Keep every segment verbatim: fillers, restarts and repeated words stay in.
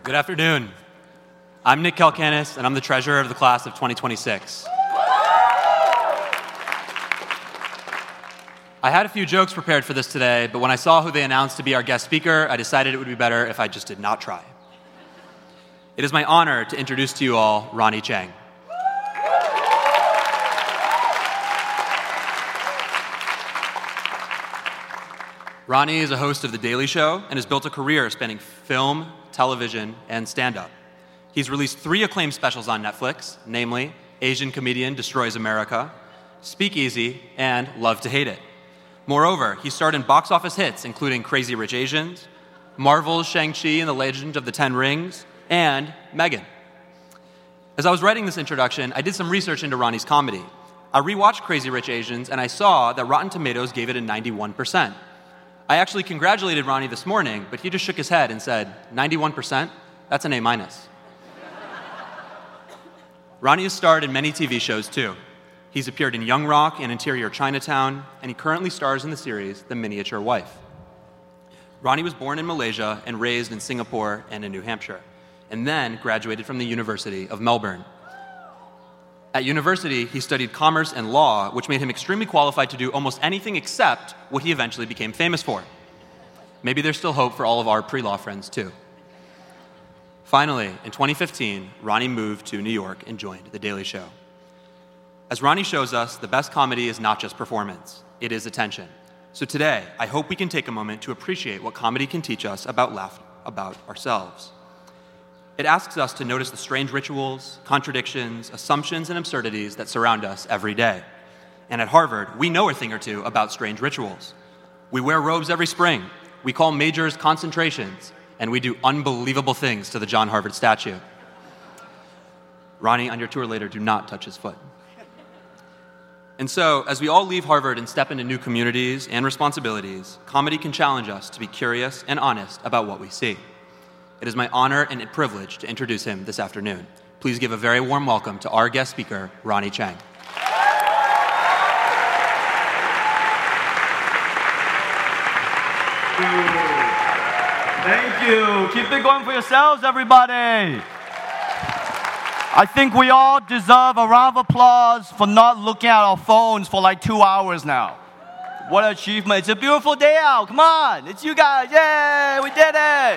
Good afternoon. I'm Nick Kalkanis, and I'm the treasurer of the class of twenty twenty-six. I had a few jokes prepared for this today, but when I saw who they announced to be our guest speaker, I decided it would be better if I just did not try. It is my honor to introduce to you all Ronny Chieng. Ronny is a host of The Daily Show and has built a career spanning film, television, and stand-up. He's released three acclaimed specials on Netflix, namely Asian Comedian Destroys America, Speakeasy, and Love to Hate It. Moreover, he starred in box office hits including Crazy Rich Asians, Marvel's Shang-Chi and the Legend of the Ten Rings, and Megan. As I was writing this introduction, I did some research into Ronny's comedy. I rewatched Crazy Rich Asians, and I saw that Rotten Tomatoes gave it a ninety-one percent. I actually congratulated Ronny this morning, but he just shook his head and said, ninety-one percent? That's an A minus. Ronny has starred in many T V shows, too. He's appeared in Young Rock and Interior Chinatown, and he currently stars in the series The Miniature Wife. Ronny was born in Malaysia and raised in Singapore and in New Hampshire, and then graduated from the University of Melbourne. At university, he studied commerce and law, which made him extremely qualified to do almost anything except what he eventually became famous for. Maybe there's still hope for all of our pre-law friends, too. Finally, in twenty fifteen, Ronny moved to New York and joined The Daily Show. As Ronny shows us, the best comedy is not just performance, it is attention. So today, I hope we can take a moment to appreciate what comedy can teach us about life, about ourselves. It asks us to notice the strange rituals, contradictions, assumptions, and absurdities that surround us every day. And at Harvard, we know a thing or two about strange rituals. We wear robes every spring, we call majors concentrations, and we do unbelievable things to the John Harvard statue. Ronny, on your tour later, do not touch his foot. And so, as we all leave Harvard and step into new communities and responsibilities, comedy can challenge us to be curious and honest about what we see. It is my honor and privilege to introduce him this afternoon. Please give a very warm welcome to our guest speaker, Ronny Chieng. Thank you. Keep it going for yourselves, everybody. I think we all deserve a round of applause for not looking at our phones for like two hours now. What an achievement. It's a beautiful day out. Come on. It's you guys. Yay, we did it.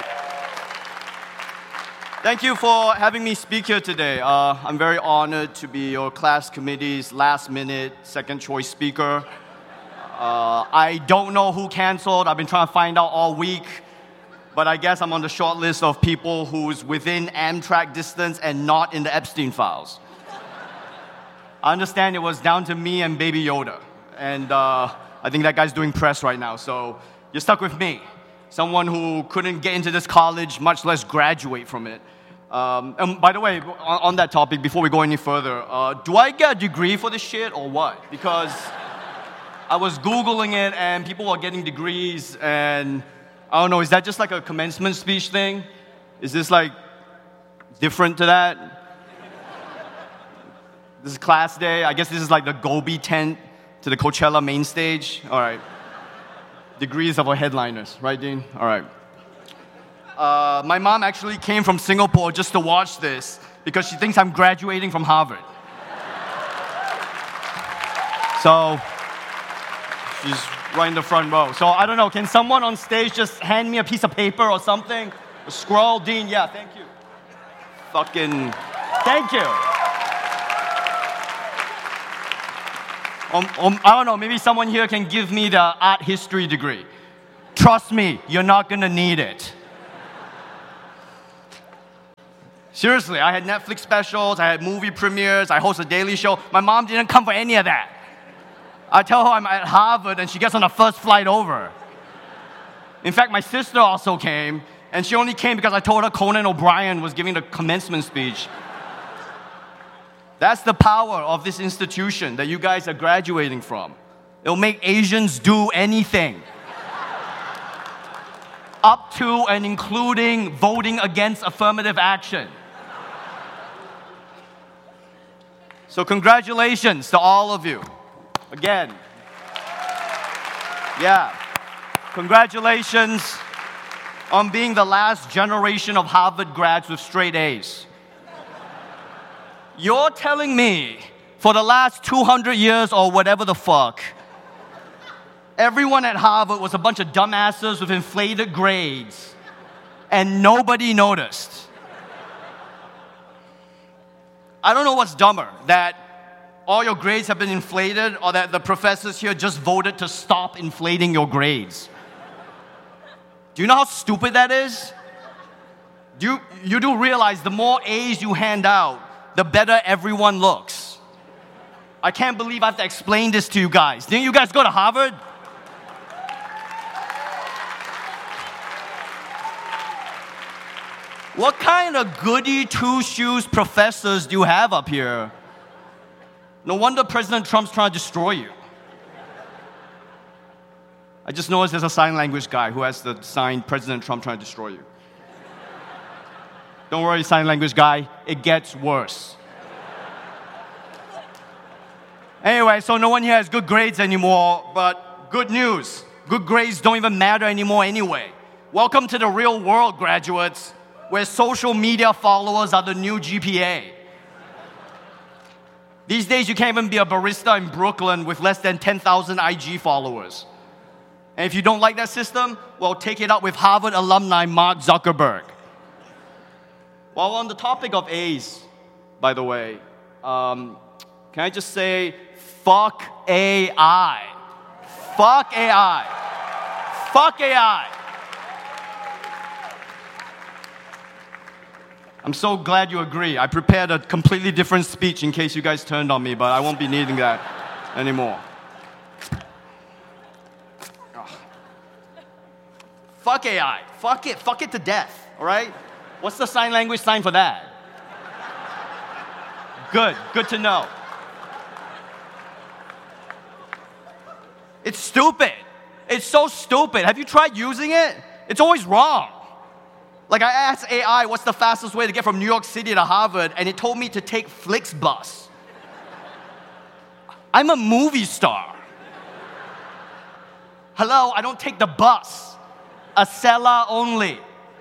Thank you for having me speak here today. Uh, I'm very honored to be your class committee's last-minute second-choice speaker. Uh, I don't know who canceled. I've been trying to find out all week. But I guess I'm on the short list of people who's within Amtrak distance and not in the Epstein files. I understand it was down to me and Baby Yoda. And uh, I think that guy's doing press right now. So you're stuck with me. Someone who couldn't get into this college, much less graduate from it. Um, and by the way, on, on that topic, before we go any further, uh, do I get a degree for this shit or what? Because I was Googling it and people were getting degrees and I don't know, is that just like a commencement speech thing? Is this like different to that? This is class day. I guess this is like the Gobi tent to the Coachella main stage. All right. Degrees of our headliners, right, Dean? All right. Uh, my mom actually came from Singapore just to watch this because she thinks I'm graduating from Harvard. So, she's right in the front row. So, I don't know, can someone on stage just hand me a piece of paper or something? A scroll? Dean, yeah, thank you. Fucking, thank you. Um, um, I don't know, maybe someone here can give me the art history degree. Trust me, you're not gonna need it. Seriously, I had Netflix specials, I had movie premieres, I host a daily show. My mom didn't come for any of that. I tell her I'm at Harvard and she gets on the first flight over. In fact, my sister also came, and she only came because I told her Conan O'Brien was giving the commencement speech. That's the power of this institution that you guys are graduating from. It'll make Asians do anything. Up to and including voting against affirmative action. So congratulations to all of you. Again. Yeah. Congratulations. on being the last generation of Harvard grads with straight A's. You're telling me for the last two hundred years or whatever the fuck, everyone at Harvard was a bunch of dumbasses with inflated grades and nobody noticed. I don't know what's dumber, that all your grades have been inflated or that the professors here just voted to stop inflating your grades. Do you know how stupid that is? Do you, you do realize the more A's you hand out, the better everyone looks. I can't believe I have to explain this to you guys. Didn't you guys go to Harvard? What kind of goody two-shoes professors do you have up here? No wonder President Trump's trying to destroy you. I just noticed there's a sign language guy who has the sign, President Trump trying to destroy you. Don't worry, sign language guy, it gets worse. Anyway, so no one here has good grades anymore, but good news. Good grades don't even matter anymore anyway. Welcome to the real world, graduates, where social media followers are the new G P A. These days, you can't even be a barista in Brooklyn with less than ten thousand I G followers. And if you don't like that system, well, take it up with Harvard alumni Mark Zuckerberg. While on the topic of A's, by the way, um, can I just say, fuck A I. Fuck A I. Fuck A I. I'm so glad you agree. I prepared a completely different speech in case you guys turned on me, but I won't be needing that anymore. Ugh. Fuck A I. Fuck it. Fuck it to death, all right? What's the sign language sign for that? Good. Good to know. It's stupid. It's so stupid. Have you tried using it? It's always wrong. Like, I asked A I what's the fastest way to get from New York City to Harvard, and it told me to take Flixbus. I'm a movie star. Hello, I don't take the bus. Acela only.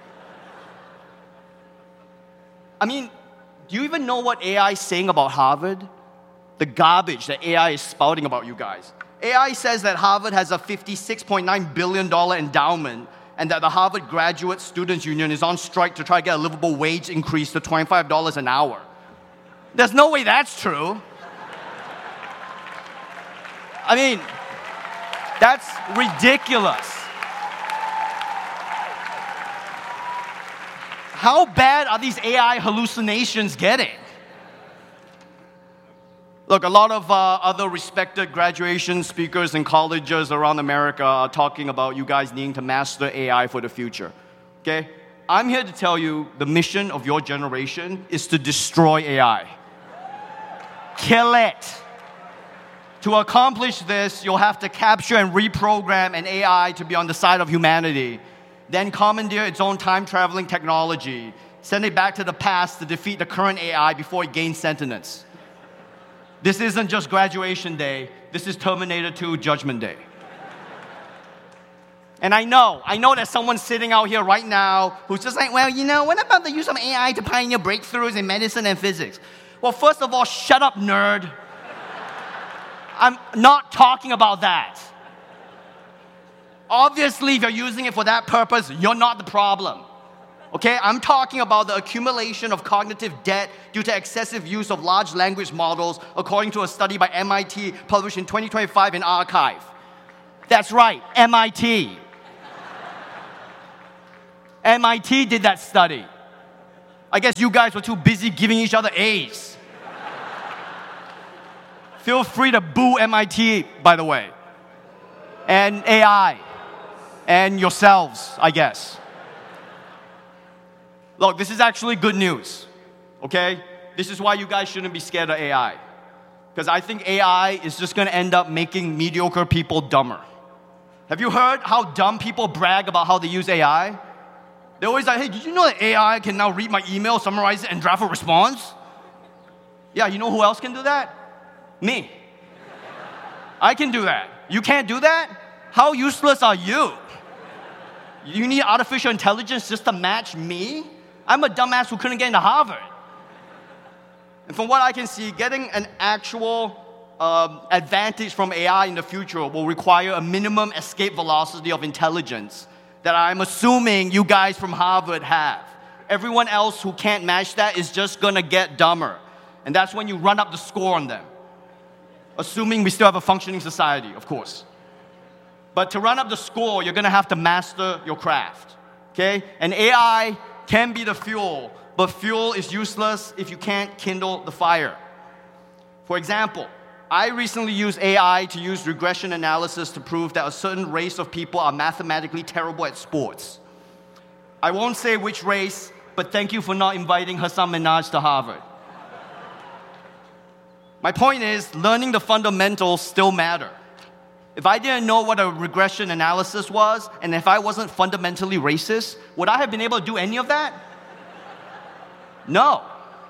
I mean, do you even know what A I is saying about Harvard? The garbage that A I is spouting about you guys. A I says that Harvard has a fifty-six point nine billion dollars endowment and that the Harvard Graduate Students Union is on strike to try to get a livable wage increase to twenty-five dollars an hour. There's no way that's true. I mean, that's ridiculous. How bad are these A I hallucinations getting? Look, a lot of uh, other respected graduation speakers in colleges around America are talking about you guys needing to master A I for the future, okay? I'm here to tell you the mission of your generation is to destroy A I. Kill it. To accomplish this, you'll have to capture and reprogram an A I to be on the side of humanity, then commandeer its own time-traveling technology, send it back to the past to defeat the current A I before it gains sentience. This isn't just graduation day. This is Terminator two Judgment Day. And I know, I know there's someone sitting out here right now who's just like, well, you know, what about the use of A I to pioneer breakthroughs in medicine and physics? Well, first of all, shut up, nerd. I'm not talking about that. Obviously, if you're using it for that purpose, you're not the problem. Okay, I'm talking about the accumulation of cognitive debt due to excessive use of large language models, according to a study by M I T published in twenty twenty-five in Archive. That's right, M I T. M I T did that study. I guess you guys were too busy giving each other A's. Feel free to boo M I T, by the way. And A I. And yourselves, I guess. Look, this is actually good news, okay? This is why you guys shouldn't be scared of A I. Because I think A I is just going to end up making mediocre people dumber. Have you heard how dumb people brag about how they use A I? They're always like, hey, did you know that A I can now read my email, summarize it, and draft a response? Yeah, you know who else can do that? Me. I can do that. You can't do that? How useless are you? You need artificial intelligence just to match me? I'm a dumbass who couldn't get into Harvard. And from what I can see, getting an actual um, advantage from A I in the future will require a minimum escape velocity of intelligence that I'm assuming you guys from Harvard have. Everyone else who can't match that is just gonna get dumber. And that's when you run up the score on them. Assuming we still have a functioning society, of course. But to run up the score, you're gonna have to master your craft, okay? And A I can be the fuel, but fuel is useless if you can't kindle the fire. For example, I recently used A I to use regression analysis to prove that a certain race of people are mathematically terrible at sports. I won't say which race, but thank you for not inviting Hassan Minhaj to Harvard. My point is, learning the fundamentals still matter. If I didn't know what a regression analysis was, and if I wasn't fundamentally racist, would I have been able to do any of that? No.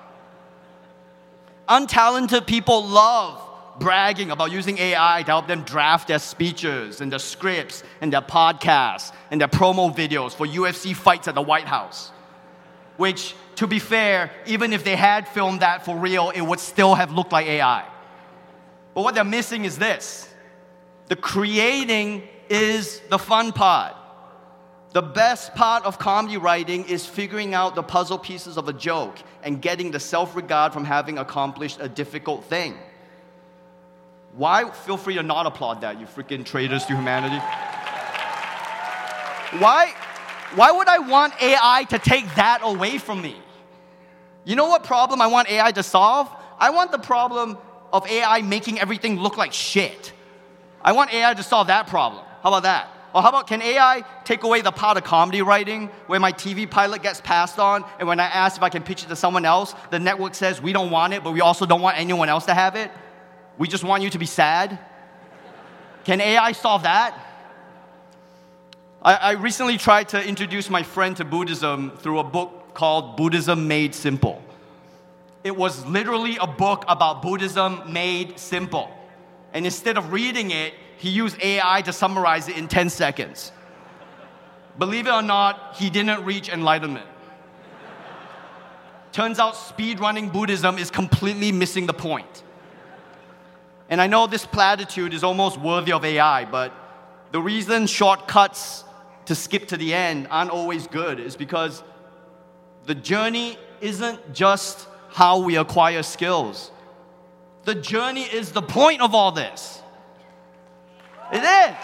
Untalented people love bragging about using A I to help them draft their speeches and their scripts and their podcasts and their promo videos for U F C fights at the White House. Which, to be fair, even if they had filmed that for real, it would still have looked like A I. But what they're missing is this. The creating is the fun part. The best part of comedy writing is figuring out the puzzle pieces of a joke and getting the self-regard from having accomplished a difficult thing. Why? Feel free to not applaud that, you freaking traitors to humanity. Why? Why would I want A I to take that away from me? You know what problem I want A I to solve? I want the problem of A I making everything look like shit. I want A I to solve that problem. How about that? Or how about, can A I take away the part of comedy writing where my T V pilot gets passed on, and when I ask if I can pitch it to someone else, the network says we don't want it, but we also don't want anyone else to have it? We just want you to be sad? Can A I solve that? I, I recently tried to introduce my friend to Buddhism through a book called Buddhism Made Simple. It was literally a book about Buddhism made simple. And instead of reading it, he used A I to summarize it in ten seconds. Believe it or not, he didn't reach enlightenment. Turns out speedrunning Buddhism is completely missing the point. And I know this platitude is almost worthy of A I, but the reason shortcuts to skip to the end aren't always good is because the journey isn't just how we acquire skills. The journey is the point of all this. It is.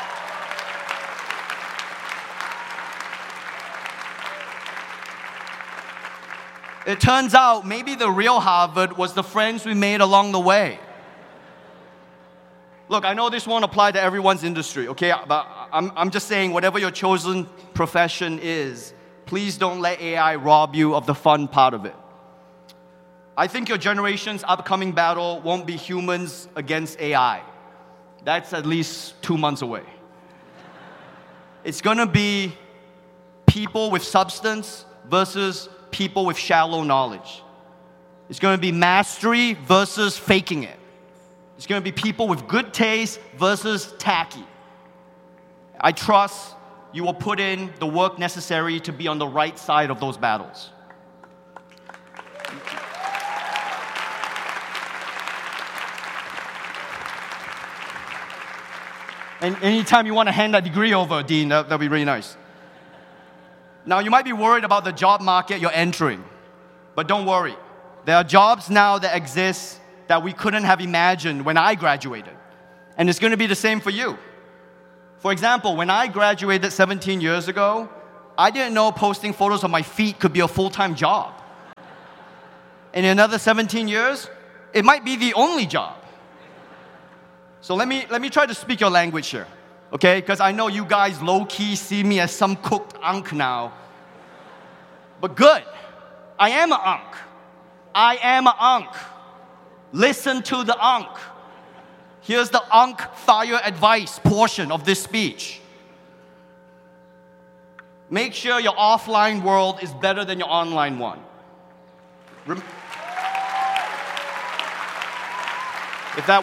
It turns out maybe the real Harvard was the friends we made along the way. Look, I know this won't apply to everyone's industry, okay? But I'm, I'm just saying, whatever your chosen profession is, please don't let A I rob you of the fun part of it. I think your generation's upcoming battle won't be humans against A I. That's at least two months away. It's gonna be people with substance versus people with shallow knowledge. It's gonna be mastery versus faking it. It's going to be people with good taste versus tacky. I trust you will put in the work necessary to be on the right side of those battles. And anytime you want to hand that degree over, Dean, that would be really nice. Now, you might be worried about the job market you're entering, but don't worry. There are jobs now that exist that we couldn't have imagined when I graduated. And it's going to be the same for you. For example, when I graduated seventeen years ago, I didn't know posting photos of my feet could be a full-time job. And in another seventeen years, it might be the only job. So let me, let me try to speak your language here, okay? Because I know you guys low-key see me as some cooked unk now. But good, I am an unk. I am an unk. Listen to the unk. Here's the unk fire advice portion of this speech. Make sure your offline world is better than your online one. Rem- if that,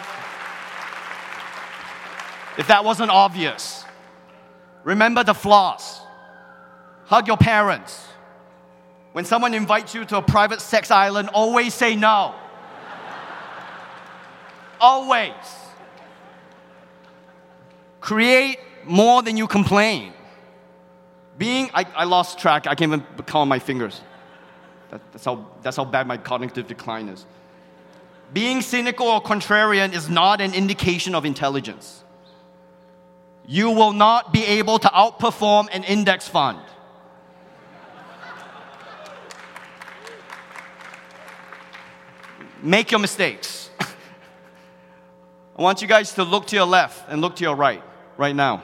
if that wasn't obvious, remember the floss. Hug your parents. When someone invites you to a private sex island, always say no. Always. Create more than you complain. Being, I, I lost track. I can't even count my fingers. That, that's, how, that's how bad my cognitive decline is. Being cynical or contrarian is not an indication of intelligence. You will not be able to outperform an index fund. Make your mistakes. I want you guys to look to your left and look to your right, right now.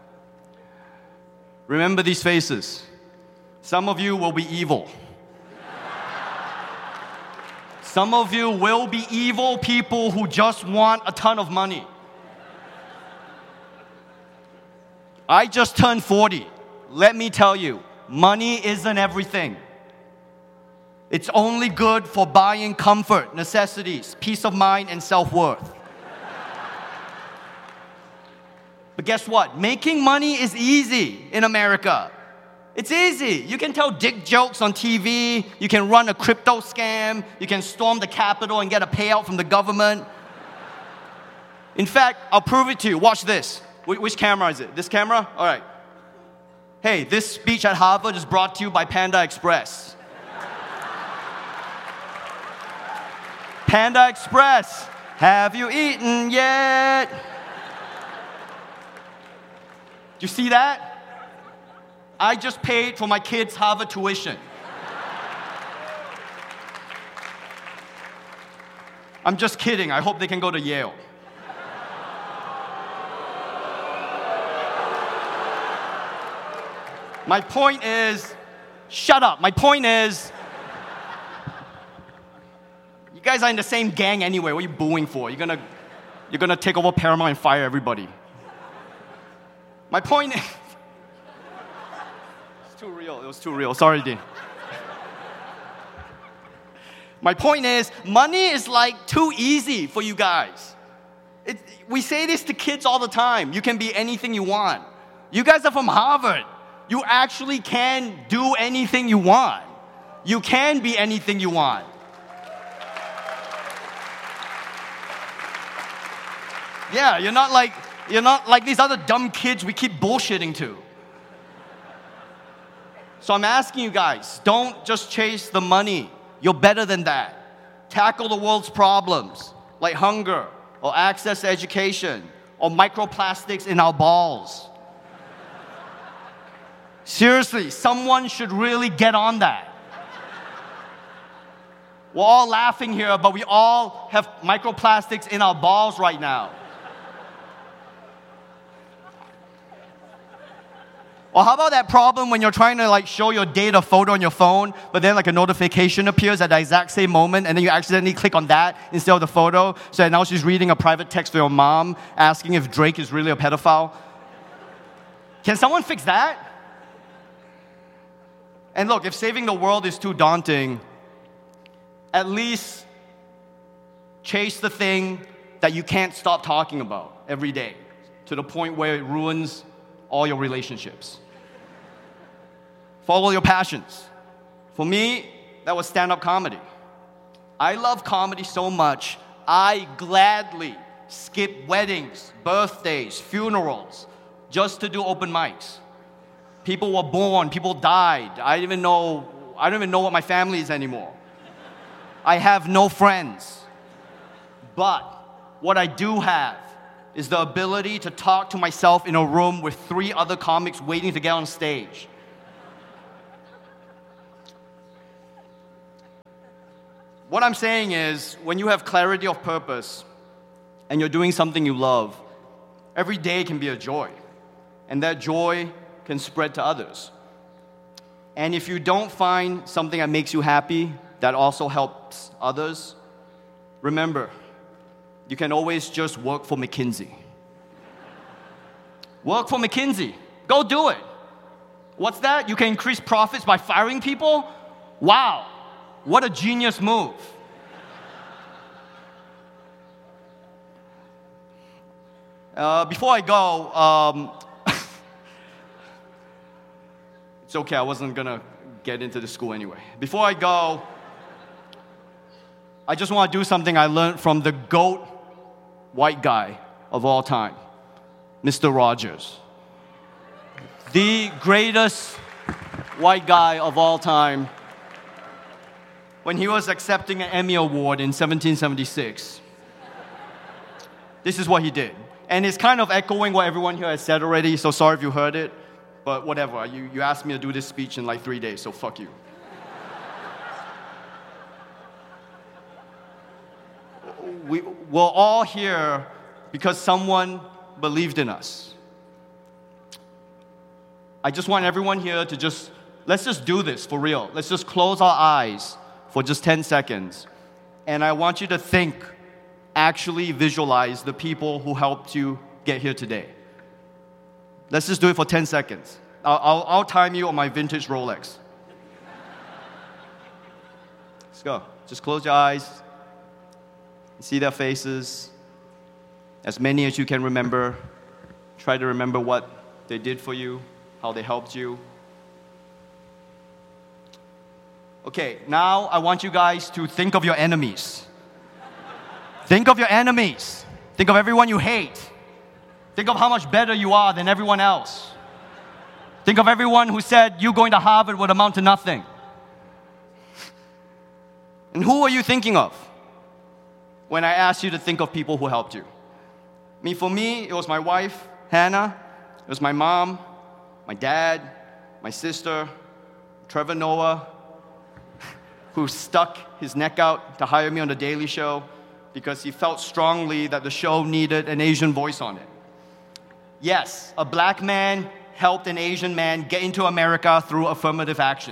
Remember these faces. Some of you will be evil. Some of you will be evil people who just want a ton of money. I just turned forty. Let me tell you, money isn't everything. It's only good for buying comfort, necessities, peace of mind, and self-worth. But guess what? Making money is easy in America. It's easy. You can tell dick jokes on T V. You can run a crypto scam. You can storm the Capitol and get a payout from the government. In fact, I'll prove it to you. Watch this. Wh- which camera is it? This camera? All right. Hey, this speech at Harvard is brought to you by Panda Express. Panda Express. Have you eaten yet? Do you see that? I just paid for my kids' Harvard tuition. I'm just kidding. I hope they can go to Yale. My point is, shut up. My point is, you guys are in the same gang anyway. What are you booing for? You're gonna, you're gonna take over Paramount and fire everybody. My point is, it's too real. It was too real. Sorry, Dean. My point is, money is like too easy for you guys. It, we say this to kids all the time. You can be anything you want. You guys are from Harvard. You actually can do anything you want. You can be anything you want. Yeah, you're not like you're not like these other dumb kids we keep bullshitting to. So I'm asking you guys, don't just chase the money. You're better than that. Tackle the world's problems, like hunger, or access to education, or microplastics in our balls. Seriously, someone should really get on that. We're all laughing here, but we all have microplastics in our balls right now. Or how about that problem when you're trying to like show your date a photo on your phone, but then like a notification appears at the exact same moment, and then you accidentally click on that instead of the photo, so now she's reading a private text for your mom asking if Drake is really a pedophile? Can someone fix that? And look, if saving the world is too daunting, at least chase the thing that you can't stop talking about every day to the point where it ruins all your relationships. Follow your passions. For me, that was stand-up comedy. I love comedy so much, I gladly skip weddings, birthdays, funerals, just to do open mics. People were born, people died. I don't even know, I don't even know what my family is anymore. I have no friends. But what I do have is the ability to talk to myself in a room with three other comics waiting to get on stage. What I'm saying is, when you have clarity of purpose and you're doing something you love, every day can be a joy. And that joy can spread to others. And if you don't find something that makes you happy that also helps others, remember, you can always just work for McKinsey. Work for McKinsey. Go do it. What's that? You can increase profits by firing people? Wow. What a genius move. Uh, before I go, um, It's okay, I wasn't gonna get into the school anyway. Before I go, I just want to do something I learned from the GOAT white guy of all time, Mister Rogers. The greatest white guy of all time. When he was accepting an Emmy Award in seventeen seventy-six, this is what he did. And it's kind of echoing what everyone here has said already, so sorry if you heard it, but whatever. You, you asked me to do this speech in like three days, so fuck you. We, we're all here because someone believed in us. I just want everyone here to just, let's just do this for real. Let's just close our eyes for just ten seconds. And I want you to think, actually visualize the people who helped you get here today. Let's just do it for ten seconds. I'll, I'll, I'll time you on my vintage Rolex. Let's go. Just close your eyes. See their faces. As many as you can remember. Try to remember what they did for you, how they helped you. Okay, now I want you guys to think of your enemies. Think of your enemies. Think of everyone you hate. Think of how much better you are than everyone else. Think of everyone who said you going to Harvard would amount to nothing. And who are you thinking of when I asked you to think of people who helped you? I mean, for me, it was my wife, Hannah. It was my mom, my dad, my sister, Trevor Noah, who stuck his neck out to hire me on The Daily Show because he felt strongly that the show needed an Asian voice on it. Yes, a black man helped an Asian man get into America through affirmative action.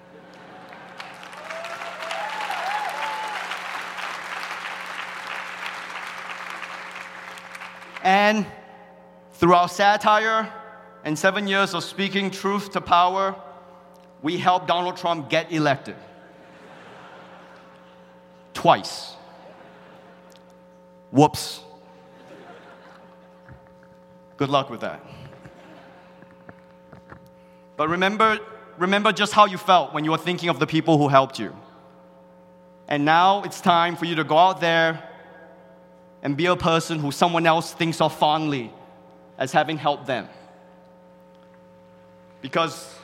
And through our satire and seven years of speaking truth to power, we helped Donald Trump get elected. Twice. Whoops. Good luck with that. But remember, remember just how you felt when you were thinking of the people who helped you. And now it's time for you to go out there and be a person who someone else thinks of fondly as having helped them. Because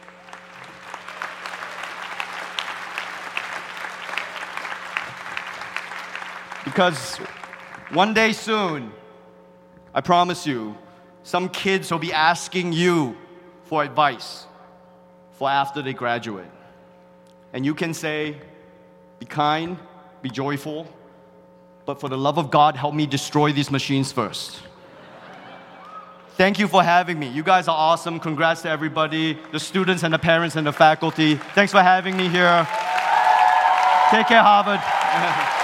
Because one day soon, I promise you, some kids will be asking you for advice for after they graduate. And you can say, be kind, be joyful, but for the love of God, help me destroy these machines first. Thank you for having me. You guys are awesome. Congrats to everybody, the students and the parents and the faculty. Thanks for having me here. Take care, Harvard.